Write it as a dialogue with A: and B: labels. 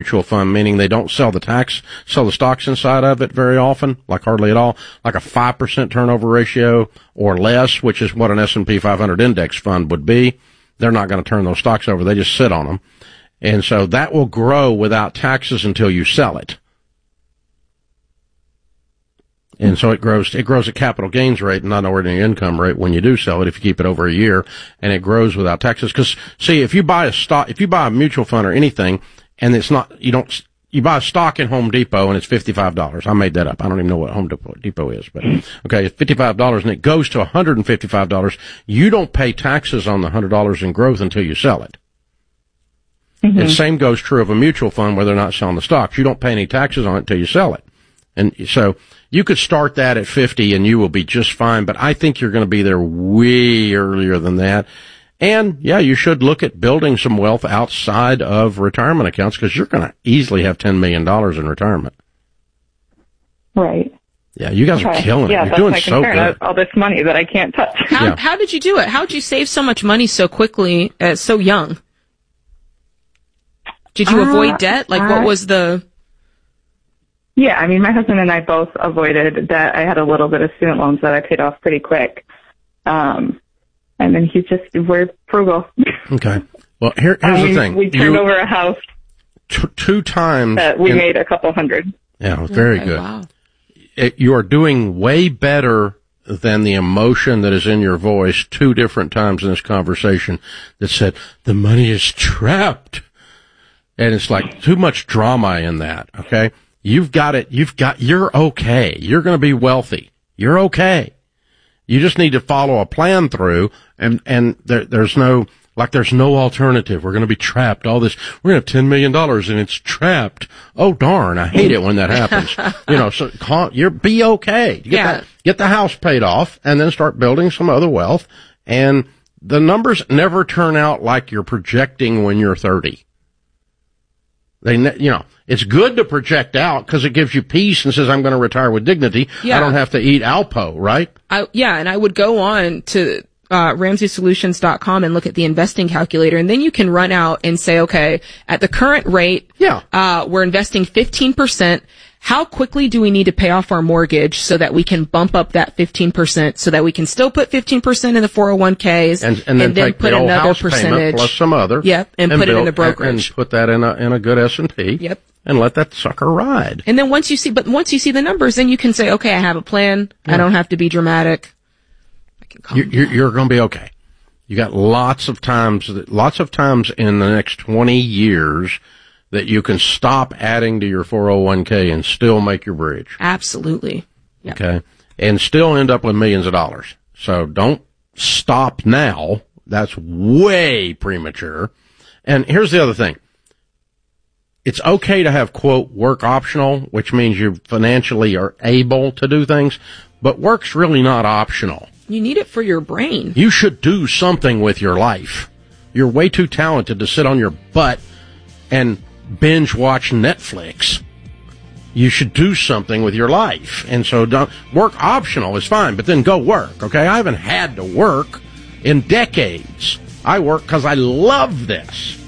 A: mutual fund, meaning they don't sell the stocks inside of it very often, like hardly at all, like a 5% turnover ratio or less, which is what an S&P 500 index fund would be. They're not going to turn those stocks over. They just sit on them. And so that will grow without taxes until you sell it. And so it grows at capital gains rate, not ordinary income rate when you do sell it, if you keep it over a year, and it grows without taxes. Cause see, if you buy a mutual fund or anything, and you buy a stock in Home Depot and it's $55. I made that up. I don't even know what Home Depot is, but okay, it's $55 and it goes to $155. You don't pay taxes on the $100 in growth until you sell it. Mm-hmm. The same goes true of a mutual fund where they're not selling the stocks. You don't pay any taxes on it until you sell it. And so you could start that at 50 and you will be just fine, but I think you're going to be there way earlier than that. And yeah, you should look at building some wealth outside of retirement accounts because you're going to easily have $10 million in retirement.
B: Right.
A: Yeah, you guys are killing it. You're doing so good.
B: All this money that I can't touch.
C: How did you do it? How did you save so much money so quickly, so young? Did you avoid debt? What was the...
B: Yeah, I mean, my husband and I both avoided debt. I had a little bit of student loans that I paid off pretty quick. And then we're frugal.
A: Okay. Well, here's the thing.
B: We turned over a house.
A: Two times.
B: That we made a couple hundred.
A: Yeah, very good.
C: Wow.
A: You are doing way better than the emotion that is in your voice 2 different times in this conversation that said, the money is trapped. And it's like too much drama in that, okay? You've got it. You're okay. You're going to be wealthy. You're okay. You just need to follow a plan through and there's no alternative. We're going to be trapped. We're going to have $10 million and it's trapped. Oh darn. I hate it when that happens. So be okay. Get the house paid off and then start building some other wealth. And the numbers never turn out like you're projecting when you're 30. It's good to project out because it gives you peace and says, I'm going to retire with dignity. Yeah. I don't have to eat Alpo, right?
C: And I would go on to RamseySolutions.com and look at the investing calculator, and then you can run out and say, okay, at the current rate, we're investing 15%. How quickly do we need to pay off our mortgage so that we can bump up that 15% so that we can still put 15% in the 401ks
A: and then
C: put another percentage
A: plus some other.
C: Yep. And put it in the brokerage.
A: And put that in a good S&P.
C: Yep.
A: And let that sucker ride.
C: And then once you see the numbers, then you can say, okay, I have a plan. Yeah. I don't have to be dramatic. I can calm down.
A: You're going to be okay. You got lots of times in the next 20 years that you can stop adding to your 401k and still make your bridge.
C: Absolutely. Yep.
A: Okay. And still end up with millions of dollars. So don't stop now. That's way premature. And here's the other thing. It's okay to have, quote, work optional, which means you financially are able to do things, but work's really not optional.
C: You need it for your brain.
A: You should do something with your life. You're way too talented to sit on your butt and binge watch Netflix. You should do something with your life. And so work optional is fine, but then go work, okay? I haven't had to work in decades. I work because I love this.